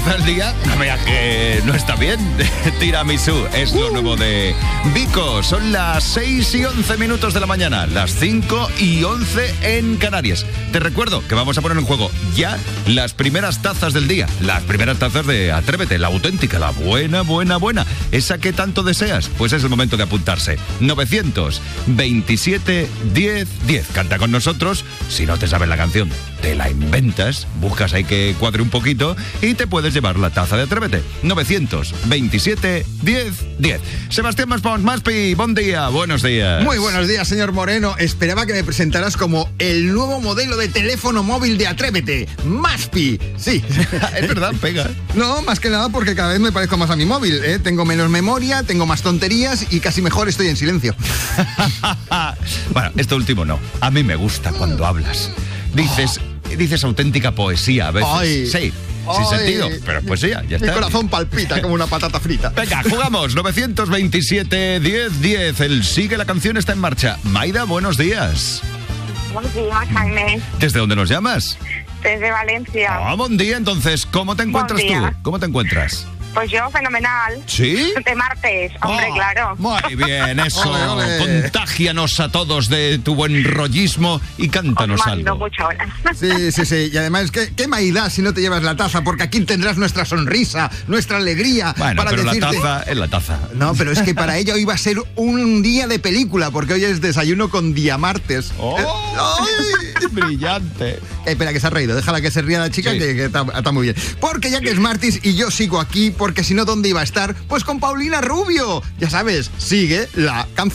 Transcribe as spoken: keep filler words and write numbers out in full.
El día, no veas que no está bien. Tiramisú es lo nuevo de Vico. Son las seis y once minutos de la mañana, las cinco y once en Canarias. Te recuerdo que vamos a poner en juego ya las primeras tazas del día. Las primeras tazas de Atrévete, la auténtica, la buena, buena, buena. Esa que tanto deseas. Pues es el momento de apuntarse. novecientos veintisiete diez diez. Canta con nosotros. Si no te sabes la canción, te la inventas. Buscas ahí que cuadre un poquito y te puedes llevar la taza de Atrévete. novecientos veintisiete diez diez. Sebastián Maspons, Maspi, buen día, buenos días. Muy buenos días, señor Moreno. Esperaba que me presentaras como el nuevo modelo de teléfono móvil de Atrévete, Maspi. Sí. Es verdad, pega. No, más que nada porque cada vez me parezco más a mi móvil, ¿eh? Tengo menos memoria, tengo más tonterías y casi mejor estoy en silencio. Bueno, esto último no. A mí me gusta cuando hablas. Dices, oh. dices auténtica poesía a veces. Ay. Sí. Sin Ay, sentido, pero es poesía, ya está. Mi corazón palpita como una patata frita. Venga, jugamos. novecientos veintisiete diez diez. El Sigue la Canción está en marcha. Maida, buenos días. Buenos días, Jaime. ¿Desde dónde nos llamas? Desde Valencia. Ah, buen día. Entonces, ¿cómo te encuentras tú? ¿Cómo te encuentras? Pues yo, fenomenal. ¿Sí? De martes, hombre, oh, claro. Muy bien, eso. Ole, ole. Contágianos a todos de tu buen rollismo y cántanos Os mando algo. mucho ahora. Sí, sí, sí. Y además, ¿qué, qué maidad si no te llevas la taza? Porque aquí tendrás nuestra sonrisa, nuestra alegría. Bueno, para pero decirte... la taza es la taza. No, pero es que para ello iba a ser un día de película, porque hoy es desayuno con diamartes. ¡Oh! ¡Ay! ¡Brillante! Eh, espera, que se ha reído. Déjala que se ría la chica, Sí. que, que está, está muy bien. Porque ya que es martes y yo sigo aquí, porque si no, ¿dónde iba a estar? Pues con Paulina Rubio. Ya sabes, sigue la canción.